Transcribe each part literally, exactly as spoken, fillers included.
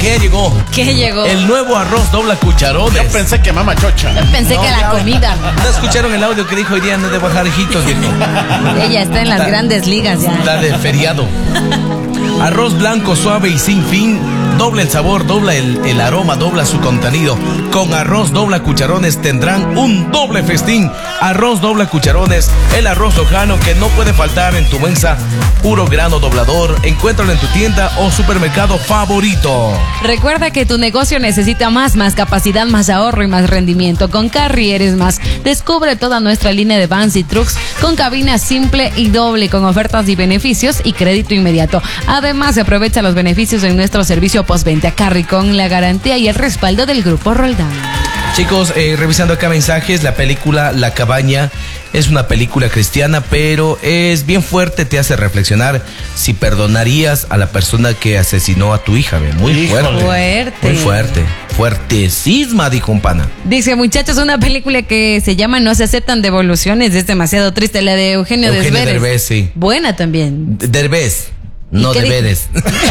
¿Qué llegó? ¿Qué llegó? El nuevo arroz dobla cucharones. Yo pensé que mama chocha. Yo pensé No, que la ya. comida. ¿No escucharon el audio que dijo hoy día no de bajar hijitos, viejo? Ella está en las Está- grandes ligas ya. Está de feriado. Arroz blanco, suave y sin fin. Dobla el sabor, dobla el, el aroma, dobla su contenido. Con arroz dobla cucharones tendrán un doble festín. Arroz dobla cucharones, el arroz lojano que no puede faltar en tu mesa. Puro grano doblador. Encuéntralo en tu tienda o supermercado favorito. Recuerda que tu negocio necesita más, más capacidad, más ahorro y más rendimiento. Con Carry eres más. Descubre toda nuestra línea de vans y trucks con cabina simple y doble, con ofertas y beneficios y crédito inmediato. Además, se aprovecha los beneficios en nuestro servicio postventa Carry con la garantía y el respaldo del Grupo Roldán. Chicos, eh, revisando acá mensajes, la película La Cabaña es una película cristiana, pero es bien fuerte, te hace reflexionar si perdonarías a la persona que asesinó a tu hija. Ve, muy Híjole. fuerte. Fuerte. Muy fuerte. Fuertesísima, dijo un pana. Dice, muchachos, una película que se llama No se aceptan devoluciones. Es demasiado triste, la de Eugenio, Eugenio Derbez. Derbez, sí. Buena también. D- Derbez, no ¿Y qué deberes.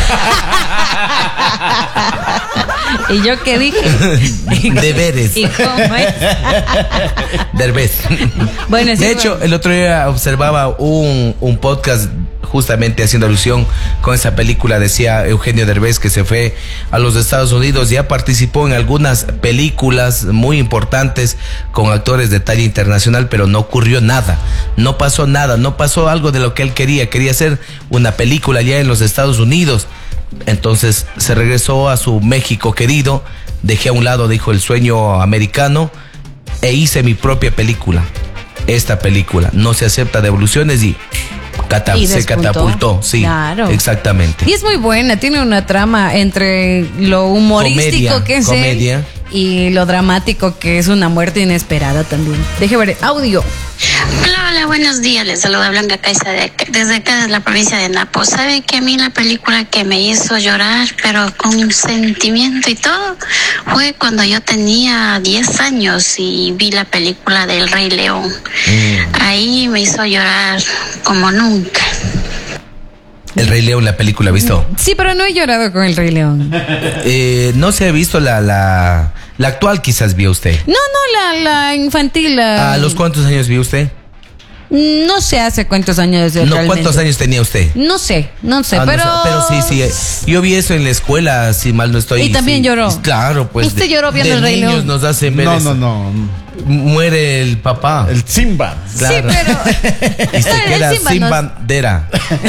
¿Y yo qué dije? Deberes. ¿Y cómo es? Derbez. Bueno, sí, de hecho, bueno. el otro día observaba un, un podcast justamente haciendo alusión con esa película. Decía Eugenio Derbez que se fue a los Estados Unidos, ya participó en algunas películas muy importantes con actores de talla internacional, pero no ocurrió nada, no pasó nada, no pasó algo de lo que él quería. Quería hacer una película ya en los Estados Unidos. Entonces se regresó a su México querido, dejé a un lado, dijo, el sueño americano e hice mi propia película. Esta película no se acepta devoluciones y, cata- Y se despuntó. catapultó. Sí, Claro. exactamente. Y es muy buena, tiene una trama entre lo humorístico Comedia, que es él comedia. y lo dramático que es una muerte inesperada también. Deje ver, audio. Hola, hola, buenos días. Les saluda Blanca Caiza de acá- desde acá de la provincia de Napo. ¿Sabe que a mí la película que me hizo llorar, pero con un sentimiento y todo, fue cuando yo tenía diez años y vi la película del Rey León? Mm. Ahí me hizo llorar como nunca. El Rey León, la película, ¿visto? Sí, pero no he llorado con el Rey León. Eh, no se ha visto la, la, la actual, quizás vio usted. No, no, la, la infantil. La... ¿A los cuántos años vio usted? No sé hace cuántos años. No, realmente. ¿cuántos años tenía usted? No sé, no sé, Ah, no pero... sé, pero sí, sí. eh, Yo vi eso en la escuela, si mal no estoy. Y también sí. lloró. Claro, pues. Usted de- lloró viendo de el Rey niños León. nos hacen ver No, eso. no, no. Muere el papá. El Simba. Claro. Sí, pero... Y se No, el queda Simba sin no- bandera.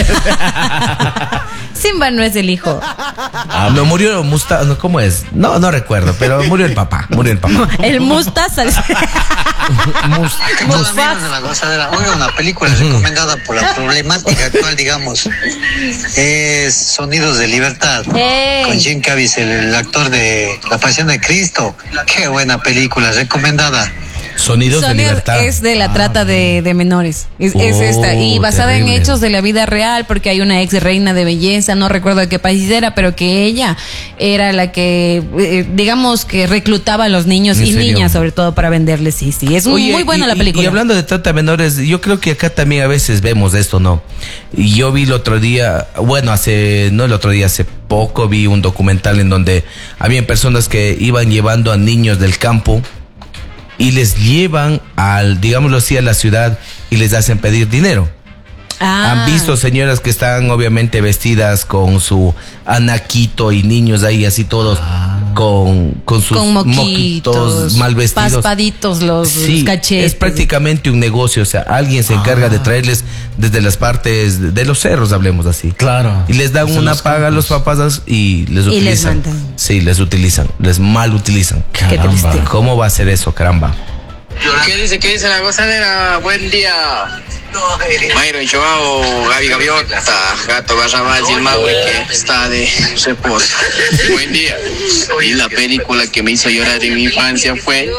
Simba no es el hijo. Ah, no murió Mustafa, no, ¿cómo es? No, no recuerdo, pero murió el papá, murió el papá. El Mustaza. Mus- Hola amigos de La Gozadera. Oiga, una película recomendada por la problemática actual, digamos, es Sonidos de Libertad, Ey. con Jim Caviezel, el actor de La Pasión de Cristo. Qué buena película, recomendada. Sonidos de Sonido libertad. es de la trata de, de menores. Es, es Oh, esta. Y basada terrible. en hechos de la vida real, porque hay una ex reina de belleza, no recuerdo de qué país era, pero que ella era la que, eh, digamos, que reclutaba a los niños ¿En y serio? niñas, sobre todo, para venderles. Sí, sí. Es Oye, muy buena y- la película. Y, y hablando de trata de menores, yo creo que acá también a veces vemos esto, ¿no? Y yo vi el otro día, bueno, hace, no el otro día, hace poco vi un documental en donde habían personas que iban llevando a niños del campo y les llevan al, digámoslo así, a la ciudad y les hacen pedir dinero. Ah. Han visto señoras que están obviamente vestidas con su anaquito y niños ahí así todos con, con sus Con moquitos, moquitos mal vestidos. paspaditos los Sí, cachetes. es prácticamente un negocio, o sea, alguien se encarga de traerles desde las partes de, de los cerros, hablemos así. Claro. Y les dan Desde una los paga a los papás y les Y les utilizan. mandan. Sí, les utilizan, les mal utilizan. Qué Caramba. triste. ¿Cómo va a ser eso, caramba? ¿Qué dice? ¿Qué dice La Gozadera? Buen día. Mayro Joao, Gaby Gaviota, Gato Garrabal y el Mauri que está de reposo. Buen día. Y la película que me hizo llorar en mi infancia fue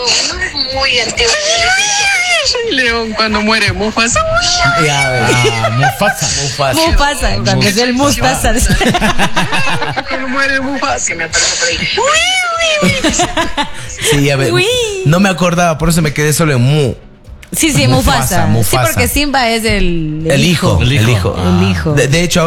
Rey León cuando muere Mufasa. Ah, Mufasa. Mufasa. Mufasa, cuando es el Mustaza. Cuando muere Mufasa. Sí, a ver, Uy. no me acordaba, por eso me quedé solo en Mu. Sí, sí, Mufasa, Mufasa. Mufasa. Sí, porque Simba es el, El hijo, el hijo. El hijo. De, de hecho,